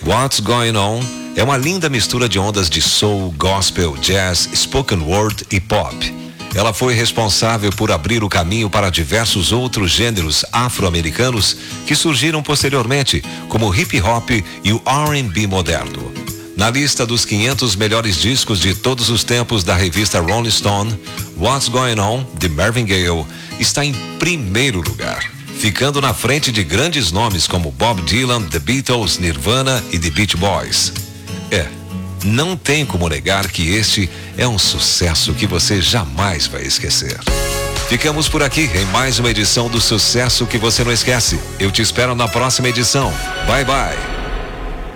What's Going On é uma linda mistura de ondas de soul, gospel, jazz, spoken word e pop. Ela foi responsável por abrir o caminho para diversos outros gêneros afro-americanos que surgiram posteriormente, como o hip hop e o R&B moderno. Na lista dos 500 melhores discos de todos os tempos da revista Rolling Stone, What's Going On, de Marvin Gaye, está em primeiro lugar, ficando na frente de grandes nomes como Bob Dylan, The Beatles, Nirvana e The Beach Boys. Não tem como negar que este é um sucesso que você jamais vai esquecer. Ficamos por aqui em mais uma edição do Sucesso que você não esquece. Eu te espero na próxima edição. Bye, bye.